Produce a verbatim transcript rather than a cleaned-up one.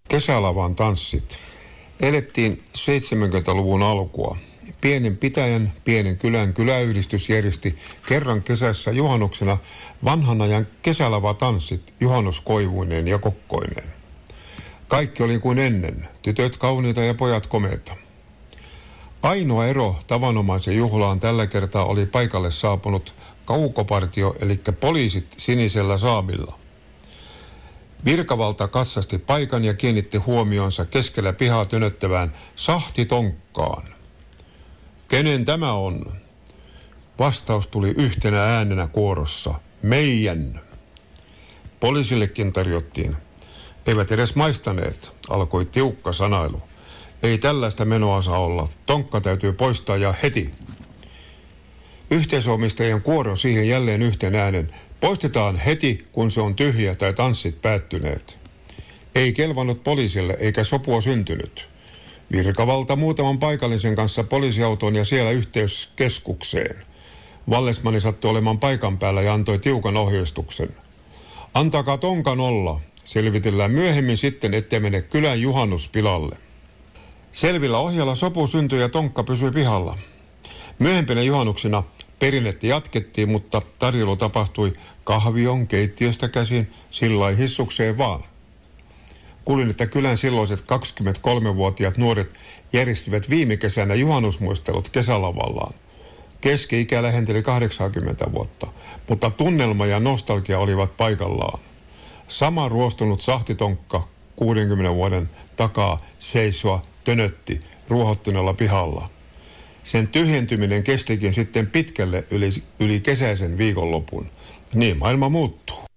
Kesälavan tanssit. Elettiin seitsemänkymmentäluvun alkua. Pienen pitäjän, pienen kylän kyläyhdistys järjesti kerran kesässä juhannuksena vanhan ajan kesälava-tanssit juhannuskoivuineen ja kokkoineen. Kaikki oli kuin ennen, tytöt kauniita ja pojat komeita. Ainoa ero tavanomaisen juhlaan tällä kertaa oli paikalle saapunut kaukopartio, eli poliisit sinisellä saamilla. Virkavalta katsasti paikan ja kiinnitti huomionsa keskellä pihaa tönöttävään sahtitonkkaan. Kenen tämä on? Vastaus tuli yhtenä äänenä kuorossa. Meidän. Poliisillekin tarjottiin. Eivät edes maistaneet, alkoi tiukka sanailu. Ei tällaista menoa saa olla. Tonkka täytyy poistaa ja heti. Yhteisomistajien kuoro siihen jälleen yhteen äänen. Poistetaan heti, kun se on tyhjä tai tanssit päättyneet. Ei kelvannut poliisille eikä sopua syntynyt. Virkavalta muutaman paikallisen kanssa poliisiautoon ja siellä yhteyskeskukseen. Vallesmani sattui olemaan paikan päällä ja antoi tiukan ohjeistuksen. Antakaa tonkan olla. Selvitellään myöhemmin sitten, ettei mene kylän juhannuspilalle. Selvillä ohjalla sopu syntyi ja tonkka pysyi pihalla. Myöhempinä juhannuksina perinnettä jatkettiin, mutta tarjoulu tapahtui kahvion keittiöstä käsin sillai hissukseen vaan. Kuulin, että kylän silloiset kaksikymmentäkolmevuotiaat nuoret järjestivät viime kesänä juhannusmuistelut kesälavallaan. Keski-ikä lähenteli kahdeksankymmentä vuotta, mutta tunnelma ja nostalgia olivat paikallaan. Sama ruostunut sahtitonkka kuudenkymmenen vuoden takaa seisoa tönötti ruohottuneella pihalla. Sen tyhjentyminen kestikin sitten pitkälle yli, yli kesäisen viikonlopun. Niin maailma muuttuu.